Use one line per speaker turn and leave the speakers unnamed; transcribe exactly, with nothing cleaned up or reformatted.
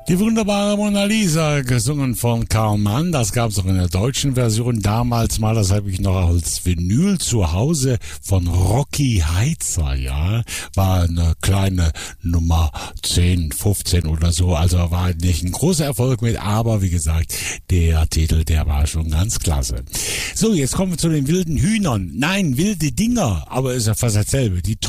Die wunderbare Mona Lisa, gesungen von Karl Mann, das gab es auch in der deutschen Version damals mal, das habe ich noch als Vinyl zu Hause von Rocky Heizer, ja, war eine kleine Nummer zehn, fünfzehn oder so, also war nicht ein großer Erfolg mit, aber wie gesagt, der Titel, der war schon ganz klasse. So, jetzt kommen wir zu den wilden Hühnern, nein, wilde Dinger, aber ist ja fast dasselbe, die